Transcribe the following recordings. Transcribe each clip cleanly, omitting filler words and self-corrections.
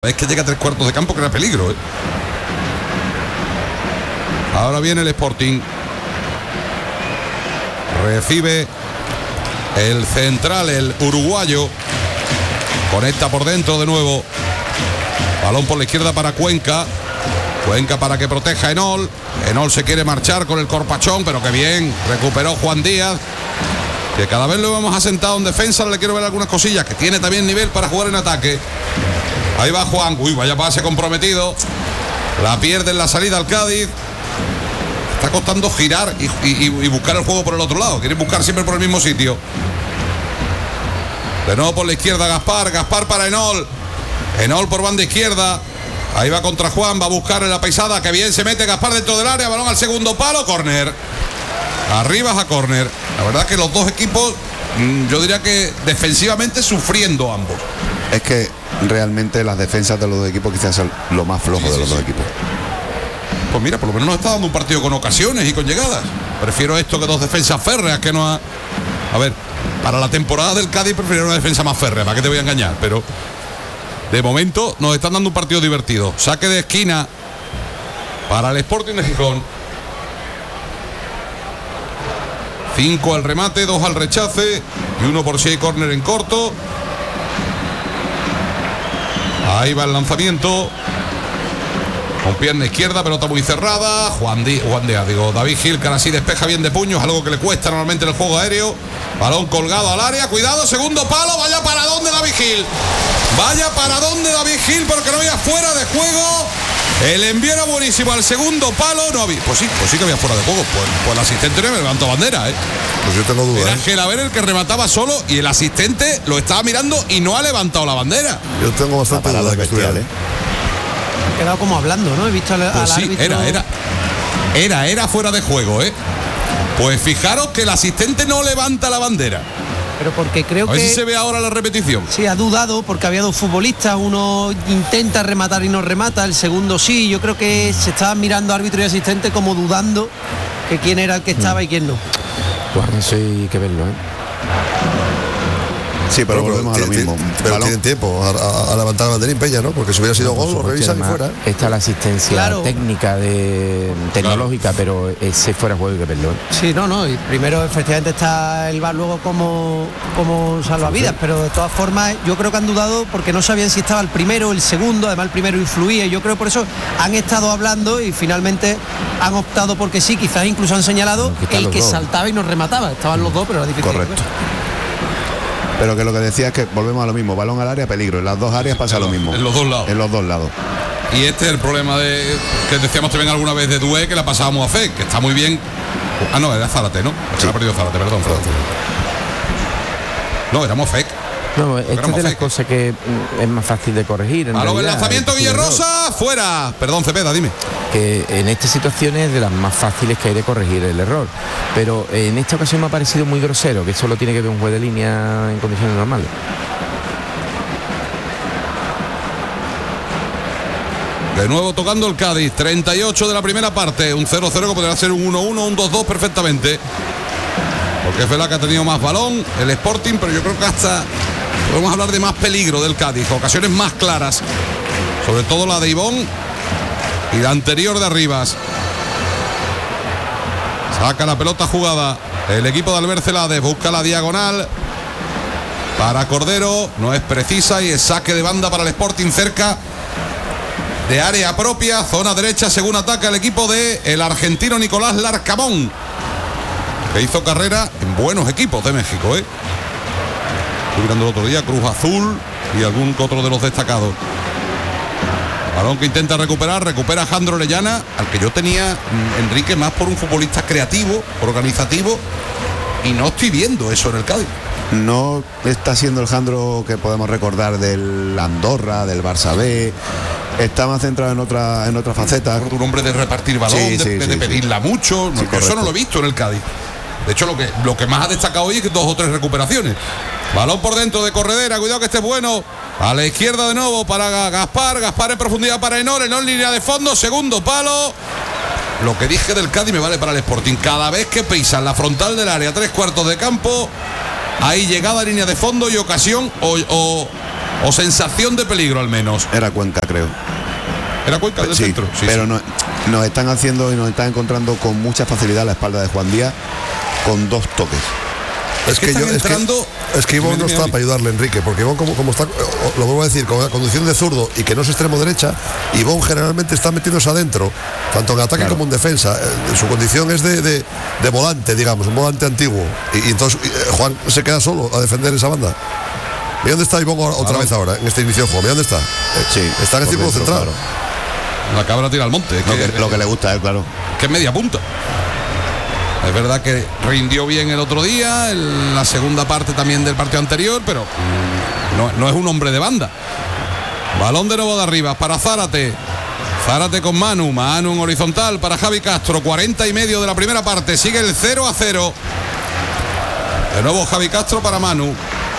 Es que llega a 3/4 de campo, que era peligro, ¿eh? Ahora viene el Sporting. Recibe el central, el uruguayo. Conecta por dentro de nuevo. Balón por la izquierda para Cuenca. Cuenca para que proteja a Enol. Enol se quiere marchar con el corpachón, pero que bien. Recuperó Juan Díaz, que cada vez lo hemos asentado en defensa. Le quiero ver algunas cosillas, que tiene también nivel para jugar en ataque. Ahí va Juan. Uy, vaya pase comprometido. La pierde en la salida al Cádiz. Está costando girar y buscar el juego por el otro lado. Quiere buscar siempre por el mismo sitio. De nuevo por la izquierda Gaspar. Gaspar para Enol. Enol por banda izquierda. Ahí va contra Juan. Va a buscar en la paisada. Que bien se mete Gaspar dentro del área. Balón al segundo palo. Córner. Arriba a córner. La verdad que los dos equipos, yo diría que defensivamente sufriendo ambos. Es que realmente las defensas de los dos equipos quizás son lo más flojo de los dos equipos. Pues mira, por lo menos nos está dando un partido con ocasiones y con llegadas. Prefiero esto que dos defensas férreas que no ha... A ver, para la temporada del Cádiz prefiero una defensa más férrea, ¿para qué te voy a engañar? Pero de momento nos están dando un partido divertido. Saque de esquina para el Sporting de Gijón. 5 al remate, 2 al rechace y 1 por si hay córner en corto. Ahí va el lanzamiento. Con pierna izquierda, pelota muy cerrada. David Gil, que ahora sí despeja bien de puños, algo que le cuesta normalmente en el juego aéreo. Balón colgado al área, cuidado, segundo palo. Vaya para dónde David Gil. Vaya para dónde David Gil, porque no había fuera de juego. El envío era buenísimo al segundo palo. No había, pues sí que había fuera de juego. Pues el asistente no me levantó bandera, ¿eh? Pues yo tengo dudas. Era Gelaber el que remataba solo y el asistente lo estaba mirando y no ha levantado la bandera. Yo tengo bastante dudas que estuviera, ¿eh? Ha quedado como hablando, ¿no? He visto al sí, árbitro. Era fuera de juego, ¿eh? Pues fijaros que el asistente no levanta la bandera. Pero porque creo a ver que... si se ve ahora la repetición. Sí, ha dudado porque había dos futbolistas. Uno intenta rematar y no remata, el segundo sí. Yo creo que se estaban mirando árbitro y asistente como dudando que quién era el que estaba y quién no. Pues eso hay que verlo, ¿eh? Sí, pero volvemos a lo mismo. Pero tienen tiempo a levantar la bandera Peña, ¿no? Porque si hubiera sido gol, lo revisan y fuera. Está la asistencia técnica tecnológica, pero ese fuera juego hay que verlo, ¿eh? Sí, no. Y primero efectivamente está el VAR luego como salvavidas, pero de todas formas yo creo que han dudado porque no sabían si estaba el primero o el segundo. Además el primero influía y yo creo por eso han estado hablando y finalmente han optado porque sí, quizás incluso han señalado el que saltaba y nos remataba. Estaban los dos, pero era difícil. Correcto. Pero que lo que decía es que volvemos a lo mismo, balón al área, peligro. En las dos áreas pasa lo mismo. En los dos lados. En los dos lados. Y este es el problema que decíamos también alguna vez de Dué, que la pasábamos a Fek, que está muy bien. Ah, no, era Zárate, ¿no? Sí. Ha perdido Zárate, perdón. No, éramos Fek. No, esta es de las cosas que es más fácil de corregir. A lo del lanzamiento Villarrosa, fuera. Perdón, Cepeda, dime. Que en estas situaciones es de las más fáciles que hay de corregir el error. Pero en esta ocasión me ha parecido muy grosero, que solo tiene que ver un juez de línea en condiciones normales. De nuevo tocando el Cádiz, 38 de la primera parte, un 0-0 que podría ser un 1-1, un 2-2 perfectamente. Porque es verdad que ha tenido más balón el Sporting, pero yo creo que hasta podemos hablar de más peligro del Cádiz, ocasiones más claras, sobre todo la de Ibón y la anterior de Arribas. Saca la pelota jugada el equipo de Albert Celades, busca la diagonal para Cordero, no es precisa y es saque de banda para el Sporting cerca de área propia, zona derecha, según ataca el equipo de el argentino Nicolás Larcamón, que hizo carrera en buenos equipos de México, ¿eh? Estoy mirando el otro día, Cruz Azul y algún otro de los destacados. Balón que intenta recupera Jandro Orellana, al que yo tenía, Enrique, más por un futbolista creativo, organizativo, y no estoy viendo eso en el Cádiz. No está siendo el Jandro que podemos recordar del Andorra, del Barça B. Está más centrado en otra faceta. Un hombre de repartir balón, de pedirla mucho. Sí, eso no lo he visto en el Cádiz. De hecho, lo que más ha destacado hoy es que 2 o 3 recuperaciones. Balón por dentro de Corredera, cuidado que esté bueno. A la izquierda de nuevo para Gaspar en profundidad para Enol línea de fondo, segundo palo. Lo que dije del Cádiz me vale para el Sporting. Cada vez que pisan la frontal del área, 3/4 de campo, hay llegada a línea de fondo y ocasión o o sensación de peligro al menos. Era Cuenca, creo. Era Cuenca del centro. Sí, pero sí. Nos están haciendo y nos están encontrando con mucha facilidad la espalda de Juan Díaz con 2 toques. Es que Ivón no está para ayudarle a Enrique, porque Ivón como está, lo vuelvo a decir, con la conducción de zurdo y que no es extremo derecha, Ivón generalmente está metiéndose adentro, tanto en ataque como en defensa. Su condición es de volante, digamos, un volante antiguo. Y entonces Juan se queda solo a defender esa banda. ¿Y dónde está Ivón otra vez ahora, en este inicio de juego? ¿Y dónde está? Sí, está en el círculo central. Claro. La cabra tira al monte. Lo que le gusta a él, claro. Que es media punta. Es verdad que rindió bien el otro día, en la segunda parte también del partido anterior, pero no es un hombre de banda. Balón de nuevo de arriba para Zárate. Zárate con Manu en horizontal para Javi Castro. 40 y medio de la primera parte. Sigue el 0-0. De nuevo Javi Castro para Manu.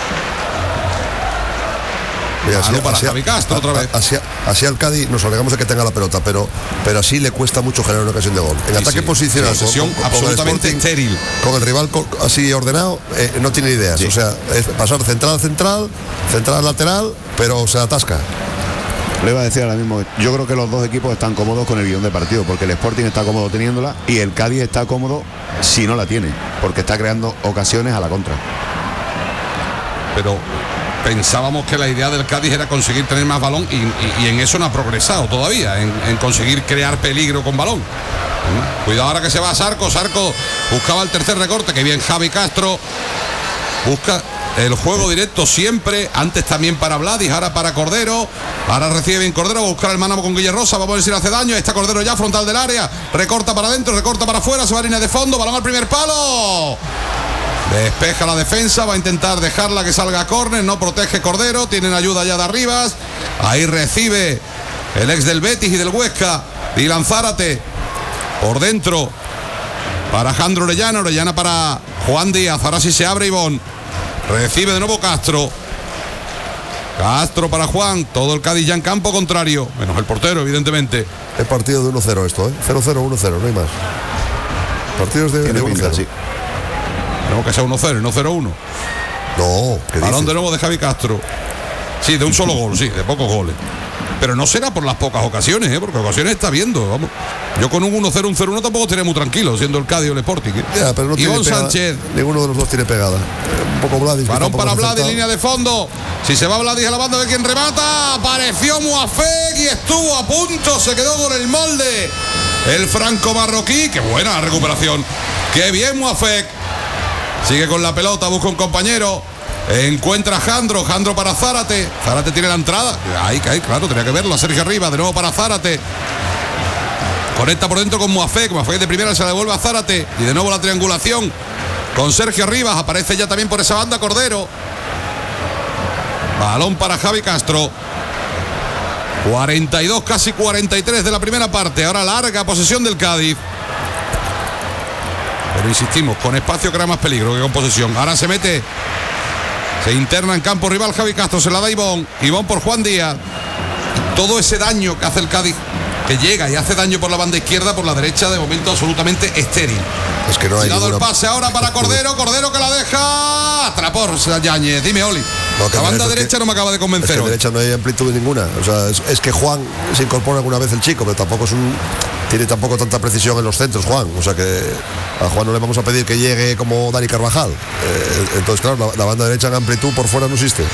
Mira, para Javi Castro otra vez. Así al Cádiz nos alegramos de que tenga la pelota, pero así le cuesta mucho generar una ocasión de gol. En ataque posicional, absolutamente estéril. Con el rival así ordenado, no tiene ideas. Sí. O sea, es pasar central, lateral, pero se atasca. Le iba a decir ahora mismo, yo creo que los dos equipos están cómodos con el guión de partido, porque el Sporting está cómodo teniéndola y el Cádiz está cómodo si no la tiene, porque está creando ocasiones a la contra. Pero pensábamos que la idea del Cádiz era conseguir tener más balón y en eso no ha progresado todavía, en conseguir crear peligro con balón. Cuidado ahora que se va a Sarco buscaba el tercer recorte, que bien Javi Castro, busca el juego directo siempre, antes también para Vladis, ahora para Cordero, ahora recibe bien Cordero, va a buscar el mano con Guille Rosa, vamos a ver si le hace daño, está Cordero ya frontal del área, recorta para adentro, recorta para afuera, se va a línea de fondo, balón al primer palo. Despeja la defensa, va a intentar dejarla que salga a córner, no protege Cordero, tienen ayuda ya de Arribas, ahí recibe el ex del Betis y del Huesca, Dylan Zárate, por dentro para Jandro Orellana para Juan Díaz, ahora sí se abre Ivón, recibe de nuevo Castro para Juan, todo el Cádiz ya en campo contrario, menos el portero evidentemente. El partido de 1-0 esto, 0-0, 1-0, no hay más. Partidos de 1-0. Sí. Tenemos que ser 1-0, no 0-1. No, balón de nuevo de Javi Castro. Sí, de un solo gol, sí, de pocos goles. Pero no será por las pocas ocasiones, porque ocasiones está viendo. Vamos. Yo con un 1-0, un 0-1 tampoco estaría muy tranquilo, siendo el Cádiz o el Sporting. Ya, pero no Ivón tiene Sánchez. Ninguno de los dos tiene pegada. Un poco Vladis. Balón para Vladis, línea de fondo. Si se va Vladis a la banda de quien remata, apareció Muafek y estuvo a punto, se quedó con el molde. El franco marroquí, qué buena la recuperación. Qué bien Muafek. Sigue con la pelota, busca un compañero. Encuentra a Jandro para Zárate. Zárate tiene la entrada. Ahí, claro, tenía que verlo. A Sergio Arriba, de nuevo para Zárate. Conecta por dentro con Muafek. Muafek de primera se la devuelve a Zárate. Y de nuevo la triangulación con Sergio Arribas. Aparece ya también por esa banda Cordero. Balón para Javi Castro. 42, casi 43 de la primera parte. Ahora larga posesión del Cádiz. Pero insistimos, con espacio crea más peligro que con posesión. Ahora se interna en campo rival Javi Castro, se la da Ivón por Juan Díaz. Todo ese daño que hace el Cádiz, que llega y hace daño por la banda izquierda, por la derecha, de momento absolutamente estéril. Es que no hay el pase ahora para Cordero que la deja. Atrapó Yáñez, dime Oli. La banda derecha no me acaba de convencer. Es que derecha no hay amplitud ninguna. O sea, es que Juan se incorpora alguna vez el chico, pero tampoco tiene tampoco tanta precisión en los centros, Juan. O sea que a Juan no le vamos a pedir que llegue como Dani Carvajal. Entonces, claro, la banda derecha en amplitud por fuera no existe.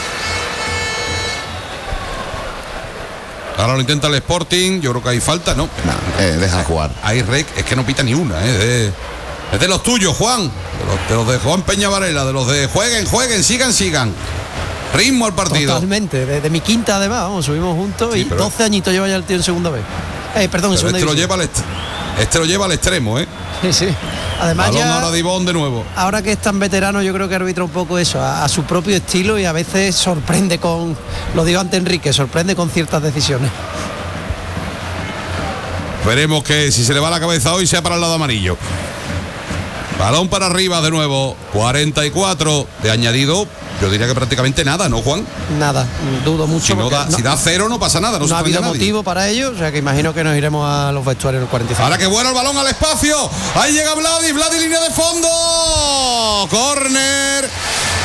Ahora lo intenta el Sporting, yo creo que hay falta, ¿no? Deja jugar. Hay rec, es que no pita ni una, Es de los tuyos, Juan. De los de Juan Peña Varela, de los de jueguen, sigan. Ritmo al partido. Totalmente, de mi quinta además, vamos, subimos juntos y 12 añitos lleva ya el tío en segunda vez. Perdón, en segunda este división. lo lleva al extremo, Sí. Además balón ya, ahora de Ivón de nuevo. Ahora que es tan veterano, yo creo que arbitra un poco eso, a su propio estilo, y a veces sorprende lo digo ante Enrique, sorprende con ciertas decisiones. Veremos que si se le va la cabeza hoy sea para el lado amarillo. Balón para arriba de nuevo. 44 de añadido. Yo diría que prácticamente nada, ¿no, Juan? Nada, dudo mucho. Si da 0 no pasa nada. No ha habido motivo para ello, o sea que imagino que nos iremos a los vestuarios el 45. Ahora que bueno el balón al espacio. Ahí llega Vladis, línea de fondo. Córner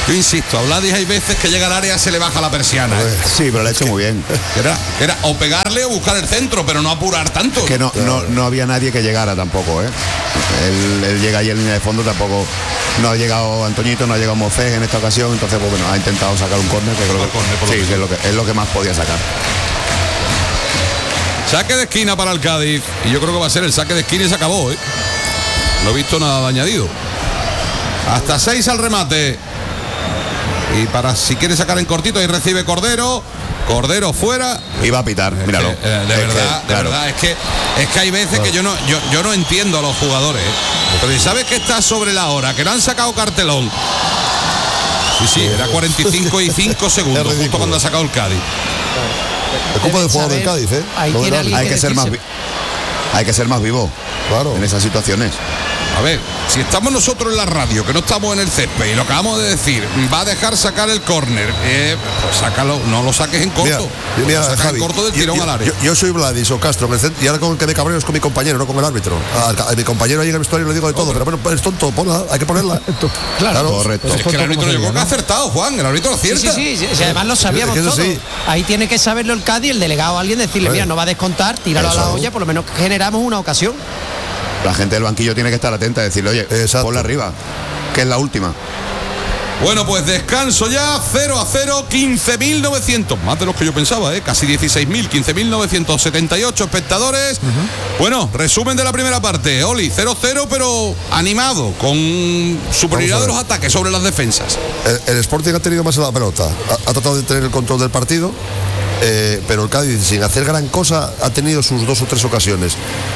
Yo insisto, a Vladi hay veces que llega al área, se le baja la persiana. Sí, pero lo ha hecho muy bien. Era o pegarle o buscar el centro, pero no apurar tanto. Que no había nadie que llegara tampoco, ¿eh? Él llega ahí en línea de fondo, tampoco. No ha llegado Antoñito, no ha llegado Mofés en esta ocasión, entonces pues bueno, ha intentado sacar un córner, que creo que es lo que más podía sacar. Saque de esquina para el Cádiz, y yo creo que va a ser el saque de esquina y se acabó, ¿eh? No he visto nada de añadido. Hasta 6 al remate. Y para si quiere sacar en cortito, ahí recibe Cordero fuera. Y va a pitar, míralo. De verdad, es que hay veces que yo no entiendo a los jugadores, ¿eh? Pero si sabes que está sobre la hora, que no han sacado cartelón. Sí, era 45 y 5 segundos, justo cuando ha sacado el Cádiz. Es culpa del jugador del Cádiz, ¿eh? Hay que ser más vivo, claro, en esas situaciones. A ver, si estamos nosotros en la radio, que no estamos en el césped, y lo acabamos de decir, va a dejar sacar el córner, pues sácalo, no lo saques en corto. Mira, Javi, en corto del tirón al área. Yo soy Vladis o Castro en el centro, y ahora con el que me cabreo es con mi compañero, no con el árbitro. A mi compañero ahí en el vestuario le digo de todo, pero bueno, es tonto, ponla, hay que ponerla. Claro, correcto. Es que el árbitro yo creo que ha acertado, Juan, el árbitro acierta. Sí, además lo sabíamos todos. Sí. Ahí tiene que saberlo el Cádiz, el delegado, alguien decirle, mira, no va a descontar, tíralo a la olla, por lo menos generamos una ocasión. La gente del banquillo tiene que estar atenta y decirle, oye, ponla arriba, que es la última. Bueno, pues descanso ya, 0-0, 15.900, más de los que yo pensaba, casi 16.000, 15.978 espectadores. Bueno, resumen de la primera parte, Oli, 0-0, pero animado, con superioridad de los ataques sobre las defensas. El Sporting ha tenido más la pelota, ha tratado de tener el control del partido, pero el Cádiz, sin hacer gran cosa, ha tenido sus 2 o 3 ocasiones.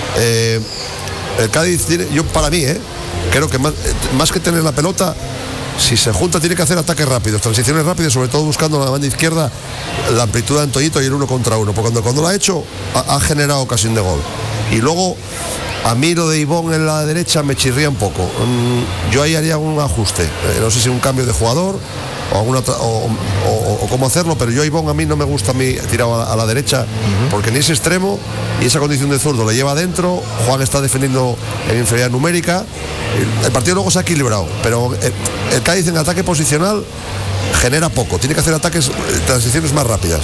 El Cádiz tiene, para mí, creo que más que tener la pelota, si se junta tiene que hacer ataques rápidos, transiciones rápidas, sobre todo buscando la banda izquierda la amplitud de Antoñito y el 1 contra 1, porque cuando lo ha hecho ha generado ocasión de gol. Y luego a mí lo de Ivón en la derecha me chirría un poco. Yo ahí haría un ajuste, no sé si un cambio de jugador o cómo hacerlo, pero yo a Ivón a mí no me gusta tirado a la derecha, porque ni es extremo y esa condición de zurdo le lleva adentro. Juan está defendiendo en inferioridad numérica. El partido luego se ha equilibrado, pero el Cádiz en ataque posicional genera poco, tiene que hacer transiciones más rápidas.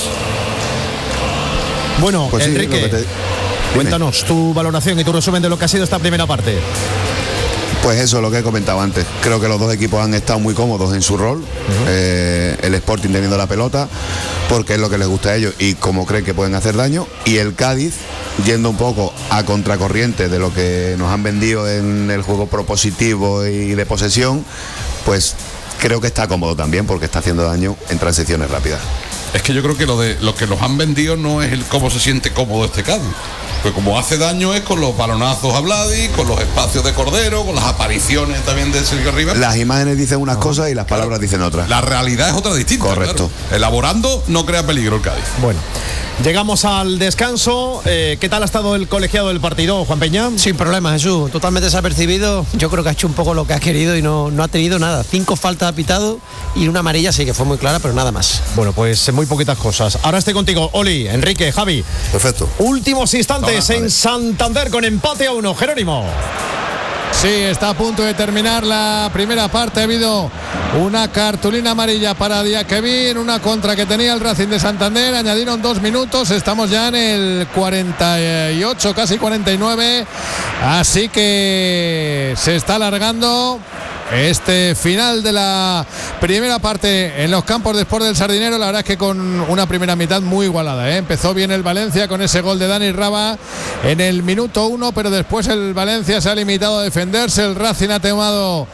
Bueno, pues Enrique, cuéntanos tu valoración y tu resumen de lo que ha sido esta primera parte. Pues eso, lo que he comentado antes. Creo que los dos equipos han estado muy cómodos en su rol. El Sporting teniendo la pelota, porque es lo que les gusta a ellos y como creen que pueden hacer daño. Y el Cádiz yendo un poco a contracorriente de lo que nos han vendido en el juego propositivo y de posesión, pues creo que está cómodo también, porque está haciendo daño en transiciones rápidas. Es que yo creo que lo que nos han vendido no es el cómo se siente cómodo este Cádiz. Pues como hace daño es con los balonazos a Vladi, con los espacios de Cordero, con las apariciones también de Sergio Rivas. Las imágenes dicen unas cosas y las palabras dicen otras. La realidad es otra distinta. Correcto. Claro. Elaborando no crea peligro el Cádiz. Bueno, llegamos al descanso. ¿Qué tal ha estado el colegiado del partido, Juan Peña? Sin problema, Jesús. Totalmente desapercibido. Yo creo que ha hecho un poco lo que ha querido y no ha tenido nada. 5 faltas ha pitado y una amarilla sí que fue muy clara, pero nada más. Bueno, pues muy poquitas cosas. Ahora estoy contigo, Oli, Enrique, Javi. Perfecto. Últimos instantes en Santander con empate a 1. Jerónimo. Sí, está a punto de terminar la primera parte. Ha habido una cartulina amarilla para Diakevin, una contra que tenía el Racing de Santander. Añadieron 2 minutos. Estamos ya en el 48, casi 49. Así que se está alargando este final de la primera parte en los campos de Sport del Sardinero. La verdad es que con una primera mitad muy igualada, Empezó bien el Valencia con ese gol de Dani Raba en el minuto 1, pero después el Valencia se ha limitado a defenderse. El Racing ha tomado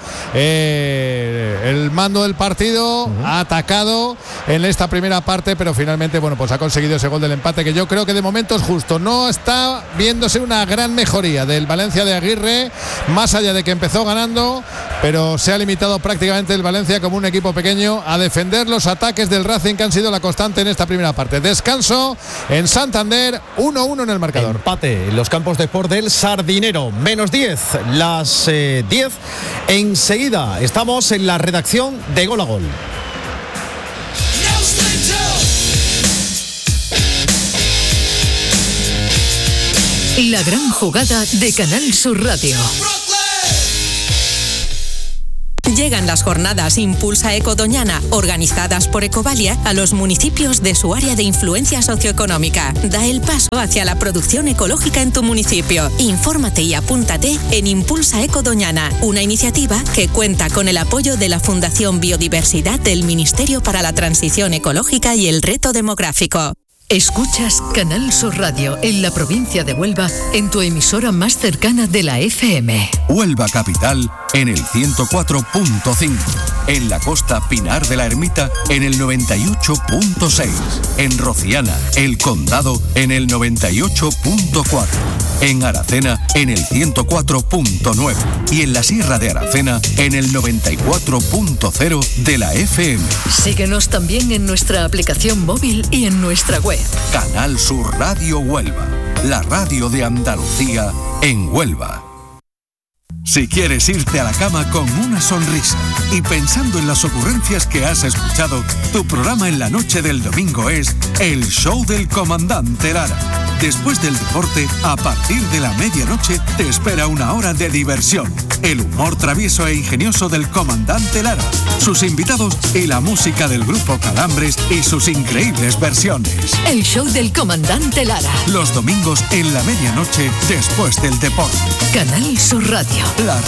el mando del partido, ha atacado en esta primera parte, pero finalmente bueno, pues ha conseguido ese gol del empate, que yo creo que de momento es justo. No está viéndose una gran mejoría del Valencia de Aguirre, más allá de que empezó ganando, pero se ha limitado prácticamente el Valencia como un equipo pequeño a defender los ataques del Racing, que han sido la constante en esta primera parte. Descanso en Santander, 1-1 en el marcador. Empate en los campos de Sport del Sardinero, menos 10, las 10. Enseguida estamos en la redacción de Gol a Gol. La gran jugada de Canal Sur Radio. Llegan las jornadas Impulsa Eco Doñana, organizadas por Ecovalia, a los municipios de su área de influencia socioeconómica. Da el paso hacia la producción ecológica en tu municipio. Infórmate y apúntate en Impulsa Eco Doñana, una iniciativa que cuenta con el apoyo de la Fundación Biodiversidad del Ministerio para la Transición Ecológica y el Reto Demográfico. Escuchas Canal Sur Radio en la provincia de Huelva en tu emisora más cercana de la FM. Huelva Capital en el 104.5. En la costa Pinar de la Ermita en el 98.6. En Rociana, El Condado en el 98.4. En Aracena en el 104.9. Y en la Sierra de Aracena en el 94.0 de la FM. Síguenos también en nuestra aplicación móvil y en nuestra web. Canal Sur Radio Huelva, la radio de Andalucía en Huelva. Si quieres irte a la cama con una sonrisa y pensando en las ocurrencias que has escuchado, tu programa en la noche del domingo es El Show del Comandante Lara. Después del deporte, a partir de la medianoche, te espera una hora de diversión. El humor travieso e ingenioso del Comandante Lara, sus invitados y la música del grupo Calambres y sus increíbles versiones. El Show del Comandante Lara. Los domingos en la medianoche, después del deporte. Canal Sur Radio. La